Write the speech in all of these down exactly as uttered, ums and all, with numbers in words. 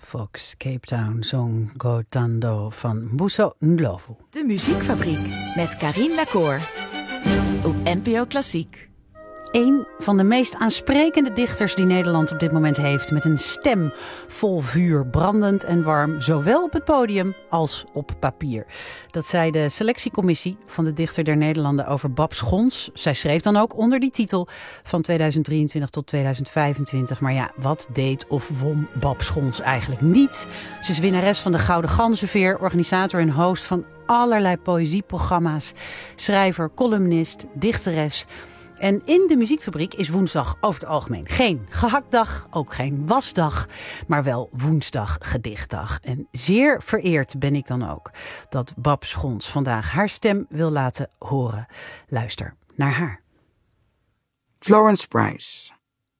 Fox, Cape Town, Song Gotando van Mbuso Ndlovu. De Muziekfabriek met Carine Lacour op N P O Klassiek. Een van de meest aansprekende dichters die Nederland op dit moment heeft. Met een stem vol vuur, brandend en warm. Zowel op het podium als op papier. Dat zei de selectiecommissie van de Dichter der Nederlanden over Bab Schons. Zij schreef dan ook onder die titel van tweeduizend drieëntwintig tot tweeduizend vijfentwintig. Maar ja, wat deed of won Bab Schons eigenlijk niet? Ze is winnares van de Gouden Ganzenveer, organisator en host van allerlei poëzieprogramma's. Schrijver, columnist, dichteres. En in de Muziekfabriek is woensdag over het algemeen geen gehaktdag, ook geen wasdag, maar wel woensdag gedichtdag. En zeer vereerd ben ik dan ook dat Bab Schons vandaag haar stem wil laten horen. Luister naar haar. Florence Price.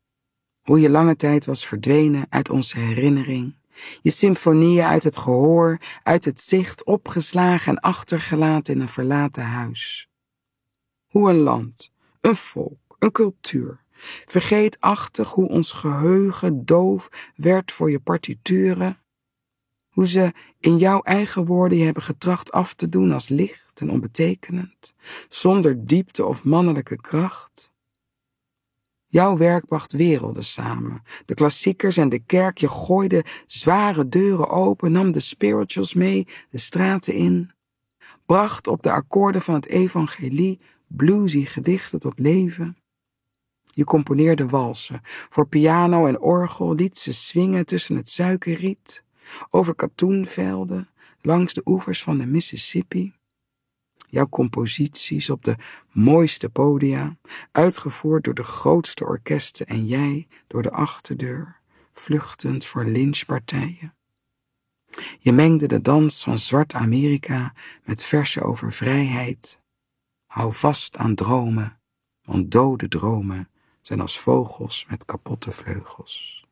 Hoe je lange tijd was verdwenen uit onze herinnering. Je symfonieën uit het gehoor, uit het zicht, opgeslagen en achtergelaten in een verlaten huis. Hoe een land, een volk, een cultuur, vergeetachtig hoe ons geheugen doof werd voor je partituren, hoe ze in jouw eigen woorden je hebben getracht af te doen als licht en onbetekenend, zonder diepte of mannelijke kracht. Jouw werk bracht werelden samen, de klassiekers en de kerk, je gooide zware deuren open, nam de spirituals mee, de straten in, bracht op de akkoorden van het evangelie bluesy gedichten tot leven. Je componeerde walsen voor piano en orgel, liet ze swingen tussen het suikerriet, over katoenvelden, langs de oevers van de Mississippi. Jouw composities op de mooiste podia, uitgevoerd door de grootste orkesten en jij door de achterdeur, vluchtend voor lynchpartijen. Je mengde de dans van zwart Amerika met versen over vrijheid. Hou vast aan dromen, want dode dromen zijn als vogels met kapotte vleugels.